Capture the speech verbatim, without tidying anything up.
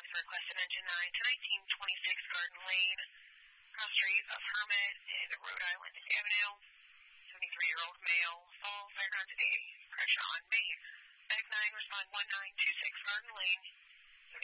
Service requested engine nine to nineteen twenty-six Garden Lane, cross street of Hermit and Rhode Island Avenue. seventy-three-year-old male, fall, fireground today, pressure on main. Medic nine, respond one nine two six Garden Lane.